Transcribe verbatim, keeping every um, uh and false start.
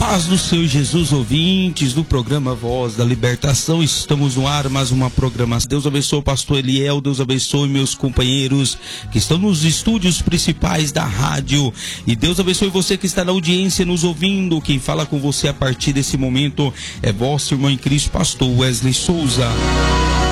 paz do Senhor Jesus, ouvintes do programa Voz da Libertação. Estamos no ar, mais uma programação. Deus abençoe o pastor Eliel, Deus abençoe meus companheiros que estão nos estúdios principais da rádio. E Deus abençoe você que está na audiência nos ouvindo. Quem fala com você a partir desse momento é vosso irmão em Cristo, pastor Wesley Souza.